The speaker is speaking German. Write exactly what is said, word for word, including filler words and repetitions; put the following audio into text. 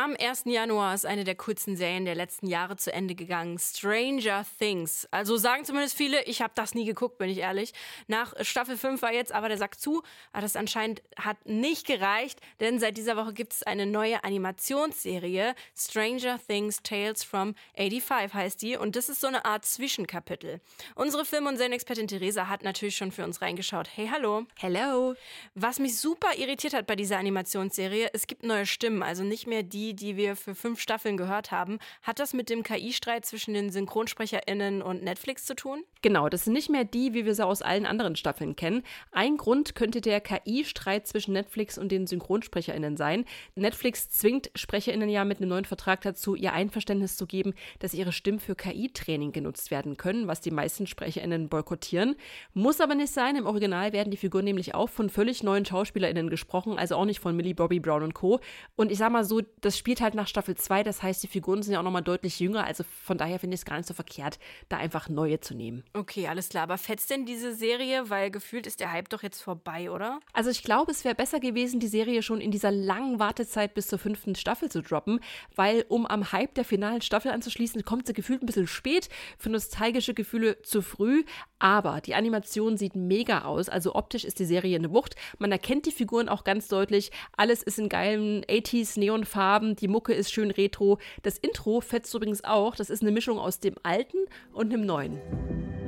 Am ersten Januar ist eine der coolsten Serien der letzten Jahre zu Ende gegangen. Stranger Things. Also sagen zumindest viele, ich habe das nie geguckt, bin ich ehrlich. Nach Staffel fünf war jetzt aber der Sack zu. Aber das anscheinend hat nicht gereicht, denn seit dieser Woche gibt es eine neue Animationsserie. Stranger Things Tales from fünfundachtzig heißt die. Und das ist so eine Art Zwischenkapitel. Unsere Film- und Serienexpertin Theresa hat natürlich schon für uns reingeschaut. Hey, hallo. Hello. Was mich super irritiert hat bei dieser Animationsserie, es gibt neue Stimmen, also nicht mehr die, die wir für fünf Staffeln gehört haben. Hat das mit dem K I-Streit zwischen den SynchronsprecherInnen und Netflix zu tun? Genau, das sind nicht mehr die, wie wir sie aus allen anderen Staffeln kennen. Ein Grund könnte der K I-Streit zwischen Netflix und den SynchronsprecherInnen sein. Netflix zwingt SprecherInnen ja mit einem neuen Vertrag dazu, ihr Einverständnis zu geben, dass ihre Stimmen für K I-Training genutzt werden können, was die meisten SprecherInnen boykottieren. Muss aber nicht sein. Im Original werden die Figuren nämlich auch von völlig neuen SchauspielerInnen gesprochen, also auch nicht von Millie Bobby Brown und Co. Und ich sag mal so, das spielt halt nach Staffel zwei, das heißt, die Figuren sind ja auch nochmal deutlich jünger, also von daher finde ich es gar nicht so verkehrt, da einfach neue zu nehmen. Okay, alles klar. Aber fetzt denn diese Serie? Weil gefühlt ist der Hype doch jetzt vorbei, oder? Also ich glaube, es wäre besser gewesen, die Serie schon in dieser langen Wartezeit bis zur fünften Staffel zu droppen, weil um am Hype der finalen Staffel anzuschließen, kommt sie gefühlt ein bisschen spät, für nostalgische Gefühle zu früh, aber die Animation sieht mega aus, also optisch ist die Serie eine Wucht, man erkennt die Figuren auch ganz deutlich, alles ist in geilen achtziger Neonfarben, die Mucke ist schön retro, das Intro fetzt übrigens auch, das ist eine Mischung aus dem alten und dem neuen.